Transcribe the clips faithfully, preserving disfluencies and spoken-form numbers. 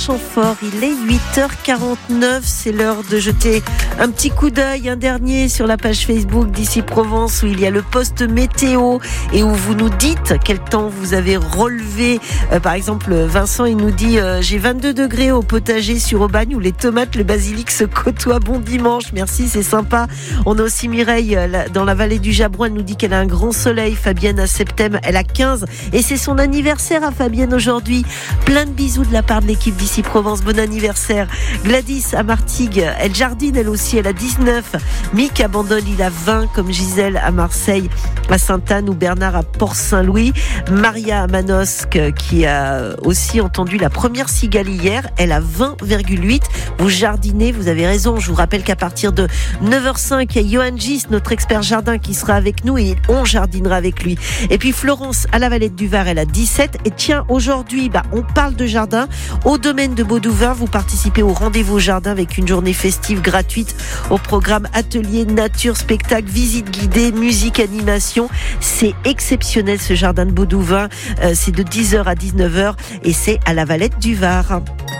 Chamfort. Il est huit heures quarante-neuf. C'est l'heure de jeter un petit coup d'œil, un dernier sur la page Facebook d'Ici Provence où il y a le post météo et où vous nous dites quel temps vous avez relevé. Euh, par exemple, Vincent, il nous dit euh, j'ai vingt-deux degrés au potager sur Aubagne où les tomates, le basilic se côtoient. Bon dimanche. Merci, c'est sympa. On a aussi Mireille euh, dans la vallée du Jabron. Elle nous dit qu'elle a un grand soleil. Fabienne à Septem, elle a quinze et c'est son anniversaire à Fabienne aujourd'hui. Plein de bisous de la part de l'équipe d'Ici Provence. Bon anniversaire. Gladys à Martigues, elle jardine elle aussi, elle a dix-neuf. Mick abandonne, il a vingt comme Gisèle à Marseille, à Sainte-Anne ou Bernard à Port-Saint-Louis. Maria à Manosque qui a aussi entendu la première cigale hier, elle a vingt virgule huit. Vous jardinez, vous avez raison. Je vous rappelle qu'à partir de neuf heures cinq, il y a Johan Gis, notre expert jardin qui sera avec nous et on jardinera avec lui. Et puis Florence à la Valette du Var, elle a dix-sept. Et tiens, aujourd'hui, bah, on parle de jardin. Au domaine de Baudouin, vous participez au rendez-vous jardin avec une journée festive gratuite au programme atelier, nature, spectacle, visite guidée, musique, animation. C'est exceptionnel ce jardin de Baudouin. Euh, c'est de dix heures à dix-neuf heures et c'est à la Valette du Var.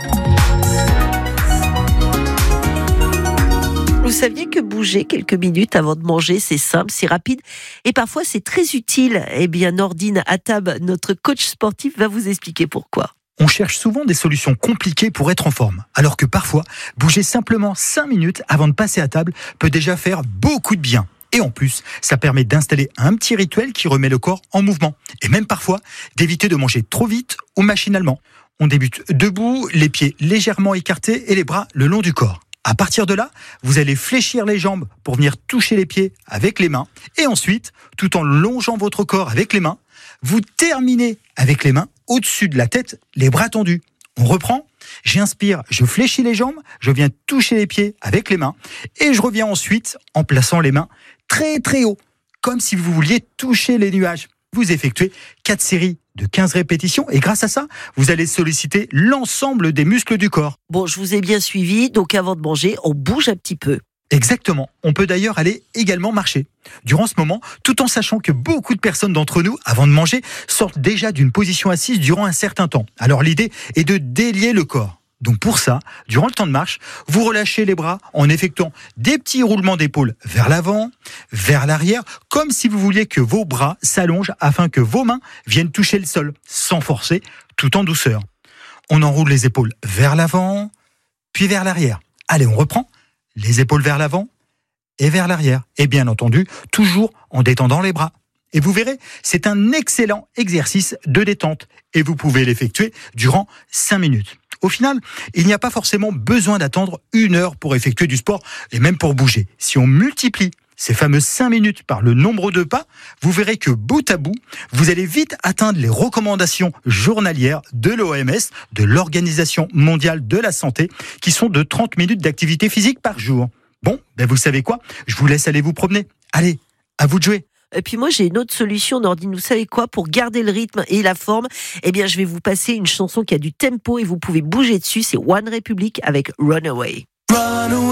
Vous saviez que bouger quelques minutes avant de manger, c'est simple, c'est rapide et parfois c'est très utile. Eh bien, Nordine Attab, notre coach sportif, va vous expliquer pourquoi. On cherche souvent des solutions compliquées pour être en forme, alors que parfois, bouger simplement cinq minutes avant de passer à table peut déjà faire beaucoup de bien. Et en plus, ça permet d'installer un petit rituel qui remet le corps en mouvement. Et même parfois, d'éviter de manger trop vite ou machinalement. On débute debout, les pieds légèrement écartés et les bras le long du corps. À partir de là, vous allez fléchir les jambes pour venir toucher les pieds avec les mains. Et ensuite, tout en longeant votre corps avec les mains, vous terminez avec les mains au-dessus de la tête, les bras tendus. On reprend, j'inspire, je fléchis les jambes, je viens toucher les pieds avec les mains et je reviens ensuite en plaçant les mains très très haut, comme si vous vouliez toucher les nuages. Vous effectuez quatre séries de quinze répétitions et grâce à ça, vous allez solliciter l'ensemble des muscles du corps. Bon, je vous ai bien suivi, donc avant de manger, on bouge un petit peu. Exactement. On peut d'ailleurs aller également marcher. Durant ce moment, tout en sachant que beaucoup de personnes d'entre nous, avant de manger, sortent déjà d'une position assise durant un certain temps. Alors l'idée est de délier le corps. Donc pour ça, durant le temps de marche, vous relâchez les bras en effectuant des petits roulements d'épaule vers l'avant, vers l'arrière, comme si vous vouliez que vos bras s'allongent afin que vos mains viennent toucher le sol, sans forcer, tout en douceur. On enroule les épaules vers l'avant, puis vers l'arrière. Allez, on reprend. Les épaules vers l'avant et vers l'arrière. Et bien entendu, toujours en détendant les bras. Et vous verrez, c'est un excellent exercice de détente. Et vous pouvez l'effectuer durant cinq minutes. Au final, il n'y a pas forcément besoin d'attendre une heure pour effectuer du sport et même pour bouger. Si on multiplie ces fameuses cinq minutes par le nombre de pas, vous verrez que bout à bout, vous allez vite atteindre les recommandations journalières de l'O M S, de l'Organisation mondiale de la santé, qui sont de trente minutes d'activité physique par jour. Bon, ben vous savez quoi ? Je vous laisse aller vous promener. Allez, à vous de jouer. Et puis moi, j'ai une autre solution, Nordine. Vous savez quoi ? Pour garder le rythme et la forme, eh bien, je vais vous passer une chanson qui a du tempo et vous pouvez bouger dessus. C'est One Republic avec Runaway. Runaway.